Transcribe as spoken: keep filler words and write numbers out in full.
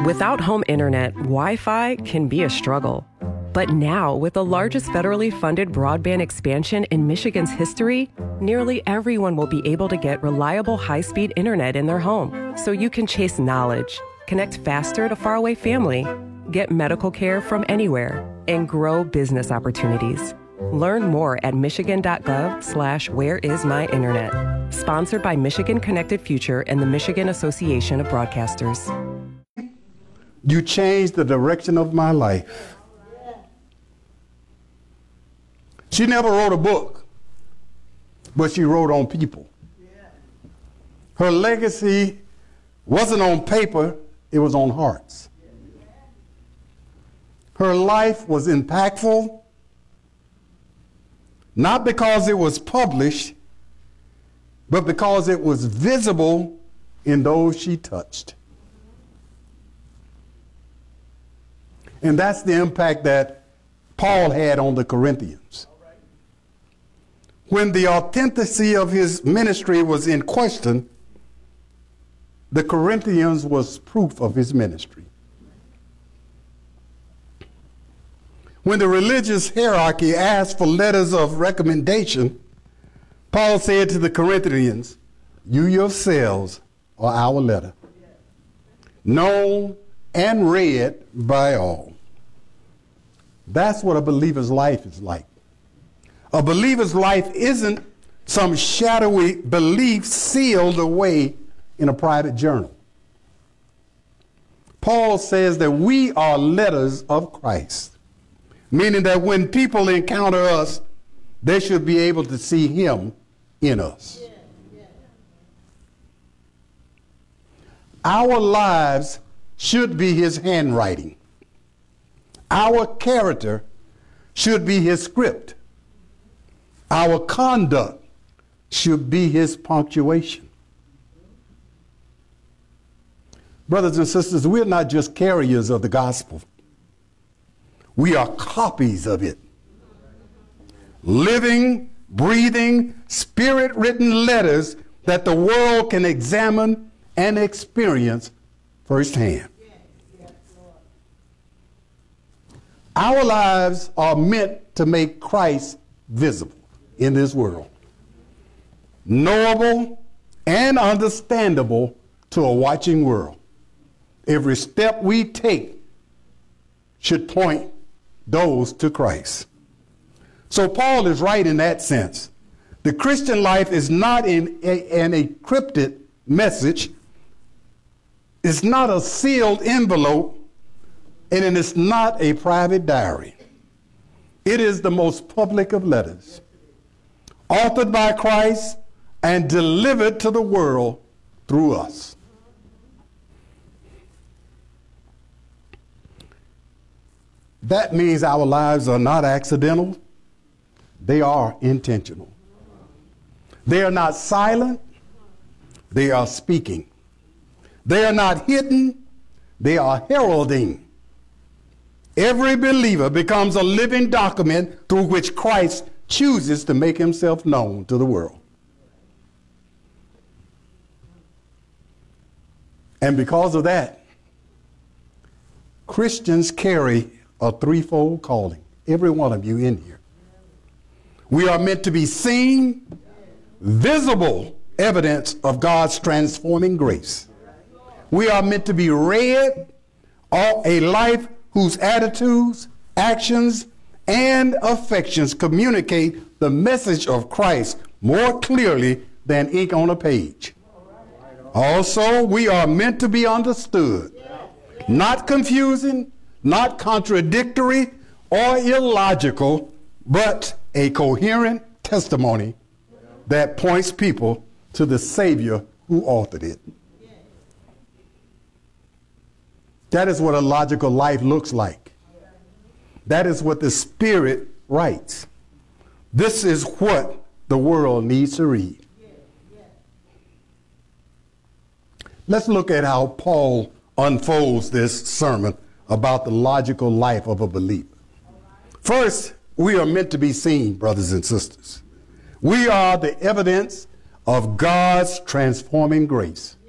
Without home internet, Wi-Fi can be a struggle. But now, with the largest federally funded broadband expansion in Michigan's history, nearly everyone will be able to get reliable high-speed internet in their home, so you can chase knowledge, connect faster to faraway family, get medical care from anywhere, and grow business opportunities. Learn more at michigan.gov slash where is my internet. Sponsored by Michigan Connected Future and the Michigan Association of Broadcasters. You changed the direction of my life. She never wrote a book, but she wrote on people. Her legacy wasn't on paper, it was on hearts. Her life was impactful, not because it was published, but because it was visible in those she touched. And that's the impact that Paul had on the Corinthians. When the authenticity of his ministry was in question, the Corinthians was proof of his ministry. When the religious hierarchy asked for letters of recommendation, Paul said to the Corinthians, "You yourselves are our letter, known and read by all." That's what a believer's life is like. A believer's life isn't some shadowy belief sealed away in a private journal. Paul says that we are letters of Christ, meaning that when people encounter us, they should be able to see him in us. Yeah, yeah. Our lives should be his handwriting. Our character should be his script. Our conduct should be his punctuation. Brothers and sisters, we're not just carriers of the gospel. We are copies of it. Living, breathing, spirit-written letters that the world can examine and experience firsthand. Our lives are meant to make Christ visible in this world, knowable and understandable to a watching world. Every step we take should point those to Christ. So Paul is right in that sense. The Christian life is not in a, an encrypted message. It's not a sealed envelope, and it is not a private diary. It is the most public of letters, authored by Christ and delivered to the world through us. That means our lives are not accidental. They are intentional. They are not silent. They are speaking. They are not hidden. They are heralding. Every believer becomes a living document through which Christ chooses to make himself known to the world. And because of that, Christians carry a threefold calling, every one of you in here. We are meant to be seen, visible evidence of God's transforming grace. We are meant to be read, a life whose attitudes, actions, and affections communicate the message of Christ more clearly than ink on a page. Also, we are meant to be understood, not confusing, not contradictory or illogical, but a coherent testimony that points people to the Savior who authored it. That is what a logical life looks like. That is what the Spirit writes. This is what the world needs to read. Let's look at how Paul unfolds this sermon about the logical life of a believer. First, we are meant to be seen, brothers and sisters. We are the evidence of God's transforming grace.